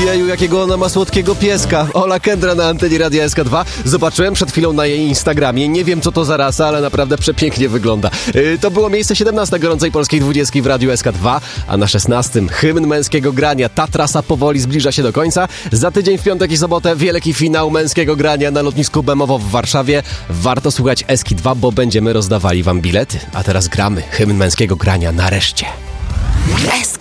Jeju, jakiego ona ma słodkiego pieska. Ola Kendra na antenie Radia SK2. Zobaczyłem przed chwilą na jej Instagramie. Nie wiem, co to za rasa, ale naprawdę przepięknie wygląda. To było miejsce 17 gorącej polskiej 20 w Radiu SK2, a na 16 hymn męskiego grania. Ta trasa powoli zbliża się do końca. Za tydzień w piątek i sobotę wielki finał męskiego grania na lotnisku Bemowo w Warszawie. Warto słuchać SK2, bo będziemy rozdawali wam bilety. A teraz gramy hymn męskiego grania nareszcie.